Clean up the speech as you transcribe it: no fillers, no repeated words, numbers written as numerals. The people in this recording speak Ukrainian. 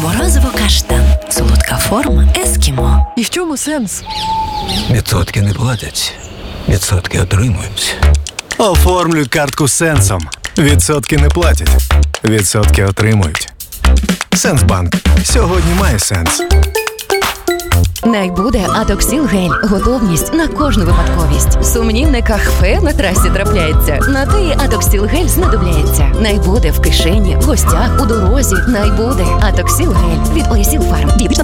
Морозиво-каштан. Солодка форма ескімо. І в чому сенс? Відсотки не платять, відсотки отримують. Оформлюй картку з Сенсом. Відсотки не платять, відсотки отримують. Сенсбанк. Сьогодні має сенс. Найбуде Атоксіл гель. Готовність на кожну випадковість. Сумнівне кахфе на трасі трапляється. На те Атоксіл гель знадобляється. Найбуде в кишені, в гостях, у дорозі. Найбуде Атоксіл гель від Орісіл Фарм.